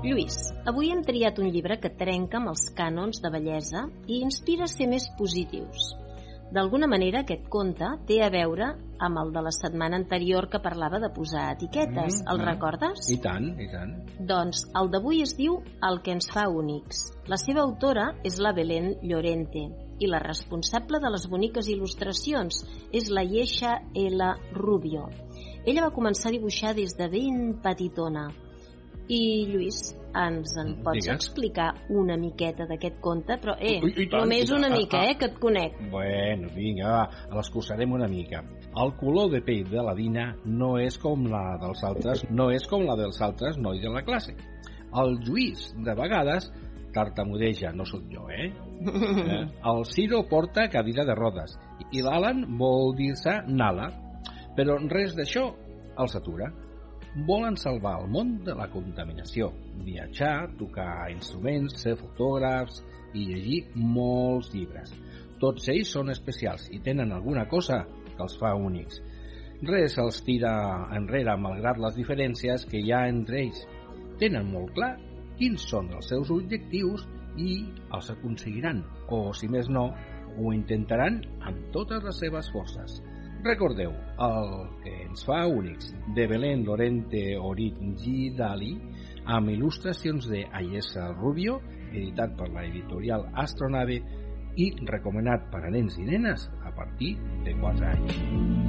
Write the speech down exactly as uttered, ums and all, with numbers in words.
Lluís, avui hem triat un llibre que trenca amb els cànons de bellesa i inspira a ser més positius. D'alguna manera, aquest conte té a veure amb el de la setmana anterior que parlava de posar etiquetes. Mm, el recordes? I tant, i tant. Doncs el d'avui es diu El que ens fa únics. La seva autora és la Belén Llorente i la responsable de les boniques il·lustracions és la Yesha L. Rubio. Ella va començar a dibuixar des de ben petitona. I, Lluís, ens en pots Digues. explicar una miqueta d'aquest conte? Però, eh, Ui, i tant, només i tant. una mica, Ah, ah. eh, que et conec. Bueno, vinga, va, l'escurçarem una mica. El color de pell de la Dina no és com la dels altres, no és com la dels altres nois de la classe. El Lluís, de vegades, tartamudeja, no sóc jo, eh? eh? El Ciro porta cadira de rodes i l'Alan vol dir-se Nala, però res d'això els atura. Volen salvar el món de la contaminació, viatjar, tocar instruments, ser fotògrafs i llegir molts llibres. Tots ells són especials i tenen alguna cosa que els fa únics. Res els tira enrere malgrat les diferències que hi ha entre ells. Tenen molt clar quins són els seus objectius i els aconseguiran, o si més no, ho intentaran amb totes les seves forces. Recordeu, El que ens fa únics, de Belén Llorente Origidali, amb il·lustracions de Ayesa Rubio, editat per la editorial Astronave i recomanat per a nens i nenes a partir de quatre anys.